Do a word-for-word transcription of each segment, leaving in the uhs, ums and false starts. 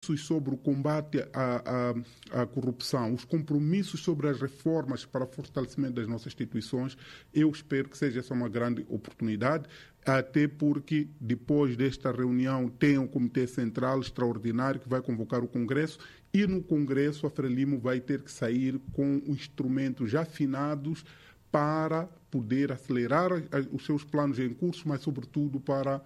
sobre o combate à, à, à corrupção, os compromissos sobre as reformas para o fortalecimento das nossas instituições, eu espero que seja essa uma grande oportunidade, até porque depois desta reunião tem um Comitê Central extraordinário que vai convocar o Congresso e no Congresso a Frelimo vai ter que sair com instrumentos já afinados para poder acelerar os seus planos em curso, mas sobretudo para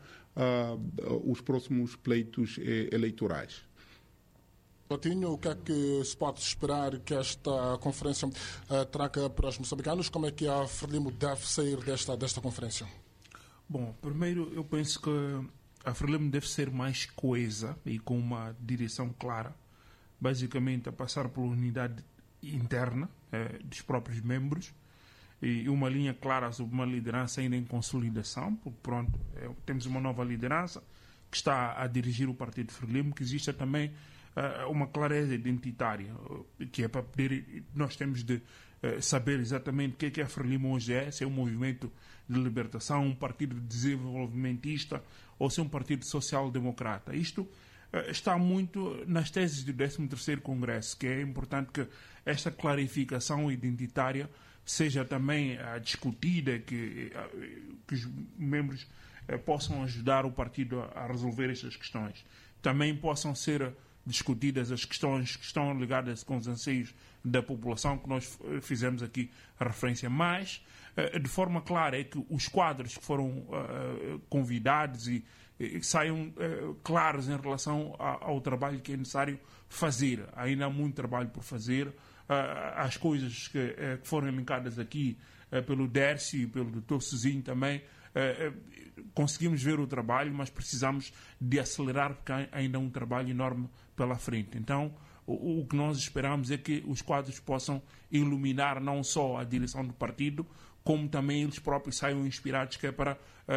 uh, os próximos pleitos eh, eleitorais. Coutinho, o que é que se pode esperar que esta conferência uh, traga para os moçambicanos? Como é que a Frelimo deve sair desta, desta conferência? Bom, primeiro eu penso que a Frelimo deve ser mais coesa e com uma direção clara, basicamente a passar pela unidade interna eh, dos próprios membros, e uma linha clara sobre uma liderança ainda em consolidação, porque pronto, é, temos uma nova liderança que está a dirigir o Partido Frelimo, que exista também uh, uma clareza identitária, uh, que é para poder, nós temos de uh, saber exatamente o que é que a Frelimo hoje é, se é um movimento de libertação, um partido desenvolvimentista ou se é um partido social-democrata. Isto uh, está muito nas teses do décimo terceiro Congresso, que é importante que esta clarificação identitária seja também uh, discutida, que, uh, que os membros uh, possam ajudar o partido a, a resolver estas questões. Também possam ser uh, discutidas as questões que estão ligadas com os anseios da população, que nós uh, fizemos aqui a referência. Mas, uh, de forma clara, é que os quadros que foram uh, convidados e, e saiam uh, claros em relação a, ao trabalho que é necessário fazer. Ainda há muito trabalho por fazer. As coisas que, que foram elencadas aqui pelo Dércio e pelo doutor Cezinho também, conseguimos ver o trabalho, mas precisamos de acelerar porque há ainda um trabalho enorme pela frente. Então, o, o que nós esperamos é que os quadros possam iluminar não só a direção do partido, como também eles próprios saiam inspirados, que é para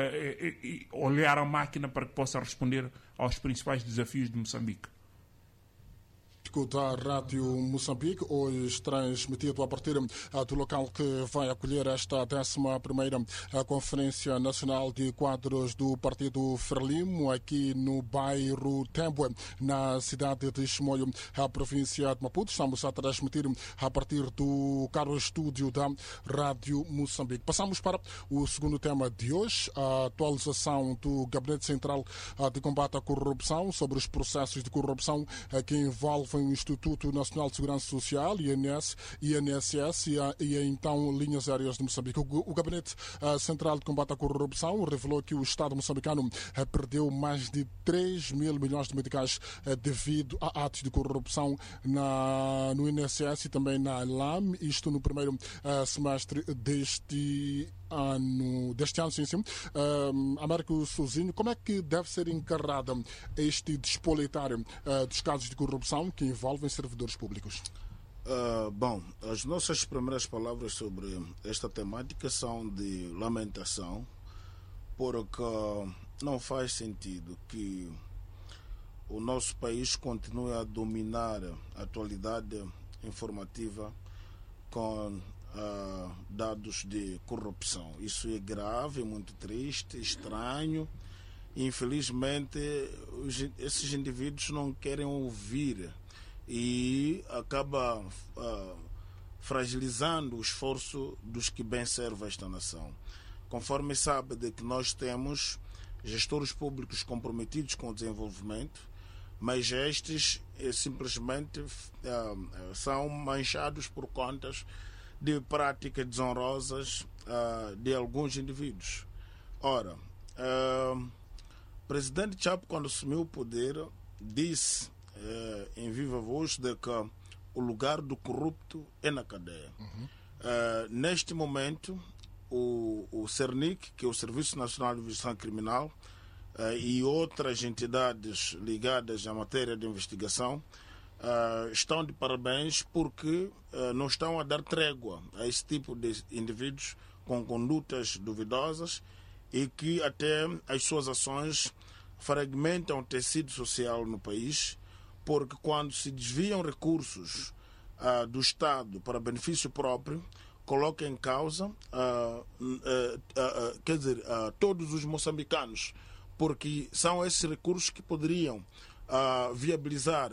uh, olhar a máquina para que possa responder aos principais desafios de Moçambique. Da Rádio Moçambique, hoje transmitido a partir do local que vai acolher esta décima primeira Conferência Nacional de Quadros do Partido Frelimo, aqui no bairro Tembue, na cidade de Chimoio, a província de Maputo. Estamos a transmitir a partir do carro estúdio da Rádio Moçambique. Passamos para o segundo tema de hoje, a atualização do Gabinete Central de Combate à Corrupção sobre os processos de corrupção que envolvem o Instituto Nacional de Segurança Social, I N S, I N S S e, a, e a, então linhas aéreas de Moçambique. O, o Gabinete uh, Central de Combate à Corrupção revelou que o Estado moçambicano uh, perdeu mais de três mil milhões de meticais uh, devido a atos de corrupção na, no I N S S e também na L A M, isto no primeiro uh, semestre deste ano, deste ano, sim, sim. Uh, Américo Souzinho, como é que deve ser encarada este despolitário uh, dos casos de corrupção que envolvem servidores públicos? Uh, bom, as nossas primeiras palavras sobre esta temática são de lamentação, porque não faz sentido que o nosso país continue a dominar a atualidade informativa com Uh, dados de corrupção. Isso é grave, muito triste, estranho. Infelizmente, os, esses indivíduos não querem ouvir e acaba uh, fragilizando o esforço dos que bem servem esta nação. Conforme sabe de que nós temos gestores públicos comprometidos com o desenvolvimento, mas estes eh, simplesmente uh, são manchados por contas de práticas desonrosas uh, de alguns indivíduos. Ora, o uh, presidente Chapo, quando assumiu o poder, disse uh, em viva voz de que o lugar do corrupto é na cadeia. Uhum. Uh, neste momento, o, o CERNIC, que é o Serviço Nacional de Investigação Criminal, uh, e outras entidades ligadas à matéria de investigação, Uh, estão de parabéns porque uh, não estão a dar trégua a esse tipo de indivíduos com condutas duvidosas e que até as suas ações fragmentam o tecido social no país, porque quando se desviam recursos uh, do Estado para benefício próprio, coloca em causa uh, uh, uh, uh, quer dizer, uh, todos os moçambicanos, porque são esses recursos que poderiam uh, viabilizar